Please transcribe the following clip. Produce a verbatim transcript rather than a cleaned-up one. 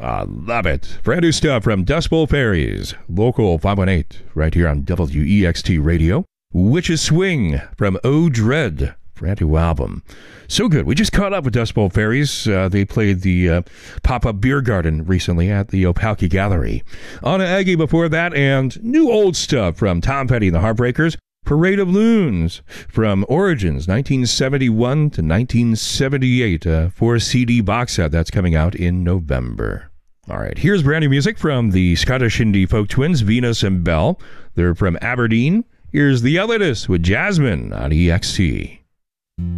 I love it. Brand new stuff from Dust Bowl Fairies, Local five one eight, right here on W E X T Radio. Witch's Swing from Oh Dread, brand new album. So good. We just caught up with Dust Bowl Fairies. Uh, they played the uh, pop-up beer garden recently at the Opelka Gallery. Anna Aggie before that, and new old stuff from Tom Petty and the Heartbreakers. Parade of Loons from Origins, nineteen seventy-one to nineteen seventy-eight, a four C D box set that's coming out in November. All right, here's brand new music from the Scottish indie folk twins, Venus and Bell. They're from Aberdeen. Here's The Elliottists with Jasmine on E X T.